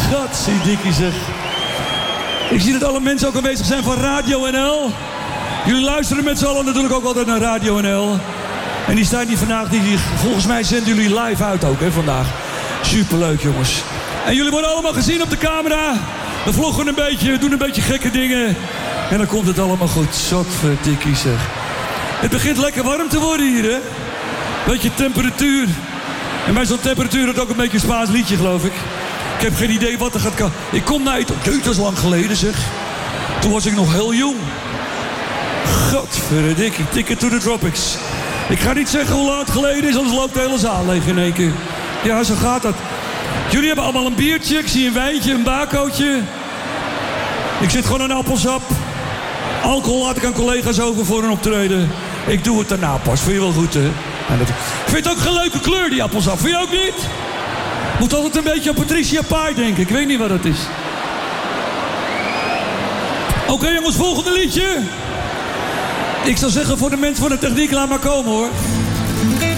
Godziedikkie zeg. Ik zie dat alle mensen ook aanwezig zijn van Radio NL. Jullie luisteren met z'n allen natuurlijk ook altijd naar Radio NL. En die staan hier vandaag, volgens mij zenden jullie live uit ook hè, vandaag. Superleuk jongens. En jullie worden allemaal gezien op de camera. We vloggen een beetje, doen een beetje gekke dingen. En dan komt het allemaal goed. Zotverdikkie zeg. Het begint lekker warm te worden hier hè. Beetje temperatuur. En bij zo'n temperatuur is ook een beetje een Spaans liedje geloof ik. Ik heb geen idee wat er gaat komen. Ik kom naar dat is lang geleden zeg. Toen was ik nog heel jong. Godverdikkie, Ticket to the Tropics. Ik ga niet zeggen hoe lang het geleden is, anders loopt de hele zaal leeg in één keer. Ja, zo gaat dat. Jullie hebben allemaal een biertje, ik zie een wijntje, een bakootje. Ik zit gewoon aan appelsap. Alcohol laat ik aan collega's over voor een optreden. Ik doe het daarna pas, vind je wel goed hè? Ik vind het ook geen leuke kleur die appelsap, vind je ook niet? Moet altijd een beetje aan Patricia Pai denken, ik weet niet wat dat is. Oké, jongens, volgende liedje. Ik zou zeggen voor de mensen van de techniek, laat maar komen hoor.